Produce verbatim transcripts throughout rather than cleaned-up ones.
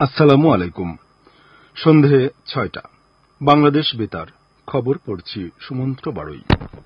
আসসালামু আলাইকুম। সন্ধে ছয়টা বাংলাদেশ বেতার খবর পড়ছি সুমন্ত্র বাড়ই।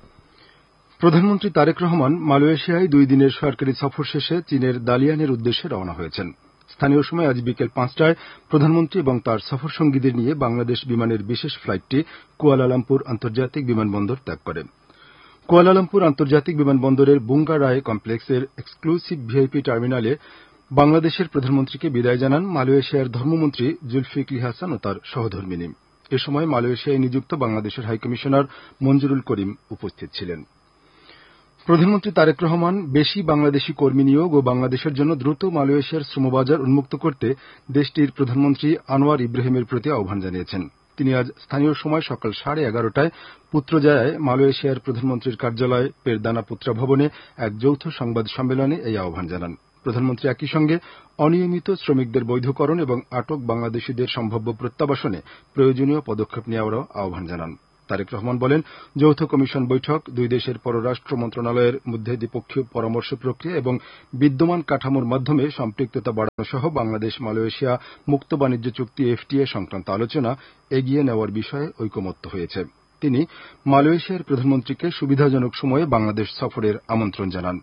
প্রধানমন্ত্রী তারেক রহমান মালয়েশিয়ায় দুই দিনের সরকারি সফর শেষে চীনের দালিয়ানের উদ্দেশ্যে রওনা হয়েছেন। স্থানীয় সময় আজ বিকেল পাঁচটায় প্রধানমন্ত্রী এবং তার সফরসঙ্গীদের নিয়ে বাংলাদেশ বিমানের বিশেষ ফ্লাইটটি কুয়ালালামপুর আন্তর্জাতিক বিমানবন্দর ত্যাগ করে। কুয়ালালামপুর আন্তর্জাতিক বিমানবন্দরের বুঙ্গা রায় কমপ্লেক্সের এক্সক্লুসিভ ভিআইপি টার্মিনালে বাংলাদেশের প্রধানমন্ত্রীকে বিদায় জানান মালয়েশিয়ার ধর্মমন্ত্রী জুলফিকরি হাসান ও তার সহধর্মিনী। এ সময় মালয়েশিয়ায় নিযুক্ত বাংলাদেশের হাইকমিশনার মঞ্জুরুল করিম উপস্থিত ছিলেন। প্রধানমন্ত্রী তারেক রহমান বেশি বাংলাদেশি কর্মী নিয়োগ ও বাংলাদেশের জন্য দ্রুত মালয়েশিয়ার শ্রমবাজার উন্মুক্ত করতে দেশটির প্রধানমন্ত্রী আনোয়ার ইব্রাহিমের প্রতি আহ্বান জানিয়েছেন। তিনি আজ স্থানীয় সময় সকাল সাড়ে এগারোটায় পুত্রজায়ায় মালয়েশিয়ার প্রধানমন্ত্রীর কার্যালয় পেরদানা পুত্রা ভবনে এক যৌথ সংবাদ সম্মেলনে এই আহ্বান জানান। প্রধানমন্ত্রী একই সঙ্গে অনিয়মিত শ্রমিকদের বৈধকরণ এবং আটক বাংলাদেশিদের সম্ভাব্য প্রত্যাবাসনে প্রয়োজনীয় পদক্ষেপ নেওয়ারও আহ্বান জানান। তারেক রহমান বলেন, যৌথ কমিশন বৈঠক দুই দেশের পররাষ্ট্র মন্ত্রণালয়ের মধ্যে দ্বিপক্ষীয় পরামর্শ প্রক্রিয়া এবং বিদ্যমান কাঠামোর মাধ্যমে সম্পৃক্ততা বাড়ানো সহ বাংলাদেশ মালয়েশিয়া মুক্ত বাণিজ্য চুক্তি এফটিএ সংক্রান্ত আলোচনা এগিয়ে নেওয়ার বিষয়ে ঐকমত্য হয়েছে। তিনি মালয়েশিয়ার প্রধানমন্ত্রীকে সুবিধাজনক সময়ে বাংলাদেশ সফরের আমন্ত্রণ জানান।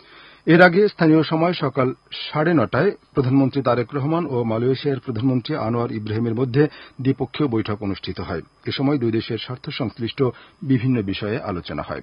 এর আগে স্থানীয় সময় সকাল সাড়ে নটায় প্রধানমন্ত্রী তারেক রহমান ও মালয়েশিয়ার প্রধানমন্ত্রী আনোয়ার ইব্রাহিমের মধ্যে দ্বিপক্ষীয় বৈঠক অনুষ্ঠিত হয়। এ সময় দুই দেশের স্বার্থ সংশ্লিষ্ট বিভিন্ন বিষয়ে আলোচনা হয়।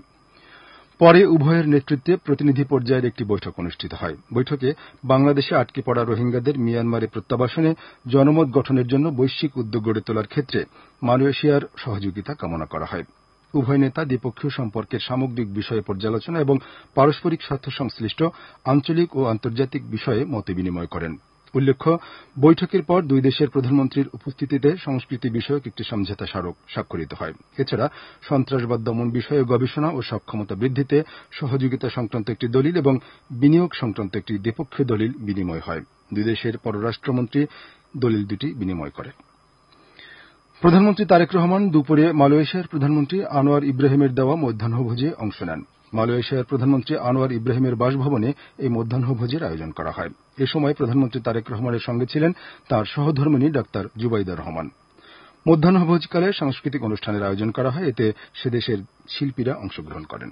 পরে উভয়ের নেতৃত্বে প্রতিনিধি পর্যায়ের একটি বৈঠক অনুষ্ঠিত হয়। বৈঠকে বাংলাদেশে আটকে পড়া রোহিঙ্গাদের মিয়ানমারে প্রত্যাবাসনে জনমত গঠনের জন্য বৈশ্বিক উদ্যোগ গড়ে তোলার ক্ষেত্রে মালয়েশিয়ার সহযোগিতা কামনা করা হয়। উভয় নেতা দ্বিপক্ষীয় সম্পর্কের সামগ্রিক বিষয়ে পর্যালোচনা এবং পারস্পরিক স্বার্থ সংশ্লিষ্ট আঞ্চলিক ও আন্তর্জাতিক বিষয়ে মতবিনিময় করেন। উল্লেখ্য, বৈঠকের পর দুই দেশের প্রধানমন্ত্রীর উপস্থিতিতে সংস্কৃতি বিষয়ক একটি সমঝোতা স্মারক স্বাক্ষরিত হয়। এছাড়া সন্ত্রাসবাদ দমন বিষয়ে গবেষণা ও সক্ষমতা বৃদ্ধিতে সহযোগিতা সংক্রান্ত একটি দলিল এবং বিনিয়োগ সংক্রান্ত একটি দ্বিপক্ষীয় দলিল বিনিময় হয়। দুই দেশের পররাষ্ট্রমন্ত্রী দলিল দুটি বিনিময় করেন। প্রধানমন্ত্রী তারেক রহমান দুপুরে মালয়েশিয়ার প্রধানমন্ত্রী আনোয়ার ইব্রাহিমের দেওয়া মধ্যাহ্নভোজে অংশ নেন। মালয়েশিয়ার প্রধানমন্ত্রী আনোয়ার ইব্রাহিমের বাসভবনে এই মধ্যাহ্নভোজের আয়োজন করা হয়। এ সময় প্রধানমন্ত্রী তারেক রহমানের সঙ্গে ছিলেন তাঁর সহধর্মিণী ডাক্তার জুবাইদা রহমান। মধ্যাহ্নভোজকালে সাংস্কৃতিক অনুষ্ঠানের আয়োজন করা হয়। এতে সেদেশের শিল্পীরা অংশগ্রহণ করেন।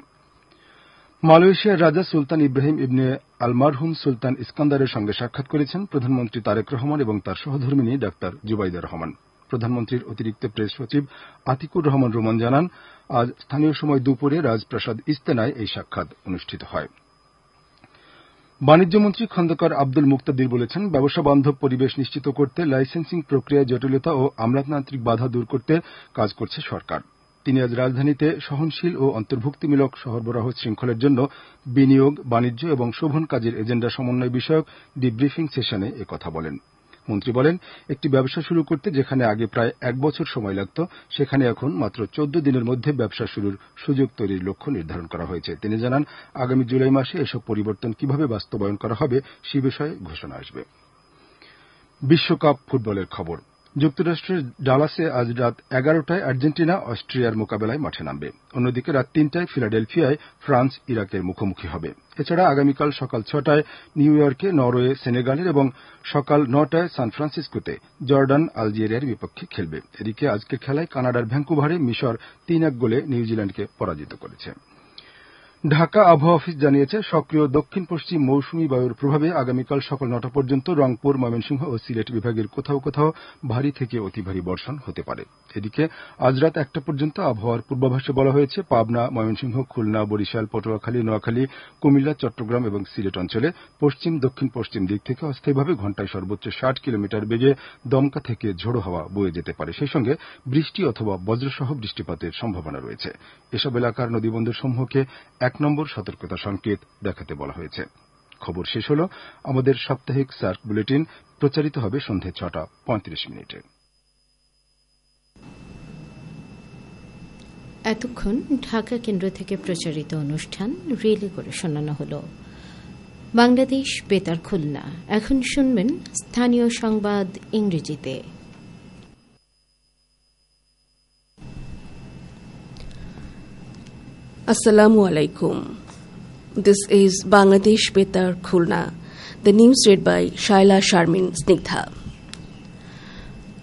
মালয়েশিয়ার রাজা সুলতান ইব্রাহিম ইবনে আলমারহুম সুলতান ইস্কান্দারের সঙ্গে সাক্ষাৎ করেছেন প্রধানমন্ত্রী তারেক রহমান এবং তাঁর সহধর্মিণী ডাক্তার জুবাইদা রহমান। প্রধানমন্ত্রীর অতিরিক্ত প্রেস সচিব আতিকুর রহমান রোমান জানান, আজ স্থানীয় সময় দুপুরে রাজপ্রাসাদ ইস্তেনায় এই সাক্ষাৎ অনুষ্ঠিত হয়। বাণিজ্যমন্ত্রী খন্দকার আব্দুল মুক্তাদির বলেছেন, ব্যবসা বান্ধব পরিবেশ নিশ্চিত করতে লাইসেন্সিং প্রক্রিয়ায় জটিলতা ও আমলাতান্ত্রিক বাধা দূর করতে কাজ করছে সরকার। তিনি আজ রাজধানীতে সহনশীল ও অন্তর্ভুক্তিমূলক সরবরাহ শৃঙ্খলের জন্য বিনিয়োগ, বাণিজ্য এবং শোভন কাজের এজেন্ডা সমন্বয় বিষয়ক ডিব্রিফিং সেশনে একথা বলেন। মন্ত্রী বলেন, একটি ব্যবসা শুরু করতে যেখানে আগে প্রায় এক বছর সময় লাগত, সেখানে এখন মাত্র চোদ্দ দিনের মধ্যে ব্যবসা শুরুর সুযোগ তৈরির লক্ষ্য নির্ধারণ করা হয়েছে। তিনি জানান, আগামী জুলাই মাসে এসব পরিবর্তন কিভাবে বাস্তবায়ন করা হবে সে বিষয়ে ঘোষণা আসবে। বিশ্বকাপ ফুটবলের খবর। যুক্তরাষ্ট্রের ডালাসে আজ রাত এগারোটায় আর্জেন্টিনা অস্ট্রিয়ার মোকাবেলায় মাঠে নামবে। অন্যদিকে রাত তিনটায় ফিলাডেলফিয়ায় ফ্রান্স ইরাকের মুখোমুখি হবে। এছাড়া আগামীকাল সকাল ছটায় নিউ ইয়র্কে নরওয়ে সেনেগালের এবং সকাল নটায় সান ফ্রান্সিসকোতে জর্ডান আলজেরিয়ার বিপক্ষে খেলবে। এদিকে আজকের খেলায় কানাডার ভ্যাঙ্কুভারে মিশর তিন এক গোলে নিউজিল্যান্ডকে পরাজিত করেছে। ঢাকা আবহাওয়া অফিস জানিয়েছে, সক্রিয় দক্ষিণ পশ্চিম মৌসুমী বায়ুর প্রভাবে আগামীকাল সকাল নটা পর্যন্ত রংপুর, ময়মনসিংহ ও সিলেট বিভাগের কোথাও কোথাও ভারী থেকে অতি ভারী বর্ষণ হতে পারে। এদিকে আজ রাত একটা পর্যন্ত আবহাওয়ার পূর্বাভাসে বলা হয়েছে, পাবনা, ময়মনসিংহ, খুলনা, বরিশাল, পটুয়াখালী, নোয়াখালী, কুমিল্লা, চট্টগ্রাম এবং সিলেট অঞ্চলে পশ্চিম দক্ষিণ পশ্চিম দিক থেকে অস্থায়ীভাবে ঘণ্টায় সর্বোচ্চ ষাট কিলোমিটার বেগে দমকা থেকে ঝোড়ো হাওয়া বয়ে যেতে পারে। সেই সঙ্গে বৃষ্টি অথবা বজ্রসহ বৃষ্টিপাতের সম্ভাবনা রয়েছে। এসব এলাকার নদীবন্দরসমূহকে এক নম্বর সতর্কতা সংকেত দেখাতে বলা হয়েছে। খবর শেষ হল। আমাদের সাপ্তাহিক সার্ক বুলেটিন প্রচারিত হবে সন্ধে ছটা পঁয়ত্রিশ মিনিটে। এতক্ষণ ঢাকা কেন্দ্র থেকে প্রচারিত অনুষ্ঠান রিলে করে শোনানো হল। বাংলাদেশ বেতার খুলনা। এখন শুনবেন স্থানীয় সংবাদ ইংরেজিতে। Assalamu alaikum. This is Bangladesh Betar Khulna. The news read by Shaila Sharmin Snigdha.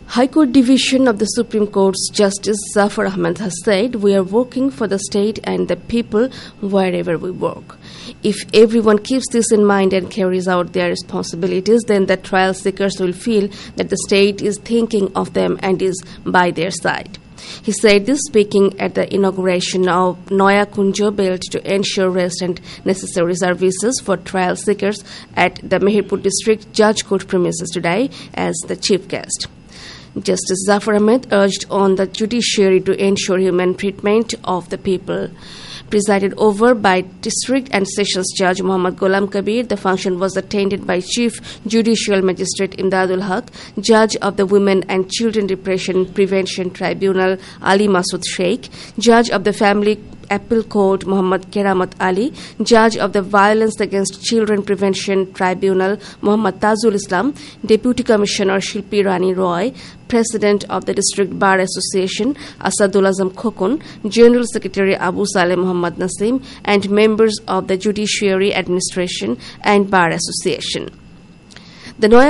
High Court Division of the Supreme Court's Justice Zafar Ahmed has said, "We are working for the state and the people wherever we work. If everyone keeps this in mind and carries out their responsibilities, then the trial seekers will feel that the state is thinking of them and is by their side." He said this speaking at the inauguration of Noya Kunjo built to ensure rest and necessary services for trial seekers at the Mehirpur District Judge Court premises today as the chief guest. Justice Zafar Ahmed urged on the judiciary to ensure human treatment of the people. Presided over by District and Sessions Judge Muhammad Ghulam Kabir, the function was attended by Chief Judicial Magistrate Imdadul Haq, Judge of the Women and Children Repression Prevention Tribunal Ali Masood Sheikh, Judge of the Family Appeal Court Muhammad Keramat Ali, Judge of the Violence Against Children Prevention Tribunal Muhammad Tajul Islam, Deputy Commissioner Shilpi Rani Roy, President of the District Bar Association Asadul Azam Khokon, General Secretary Abu Saleh Muhammad Nasim, and members of the Judiciary Administration and Bar Association. The Noya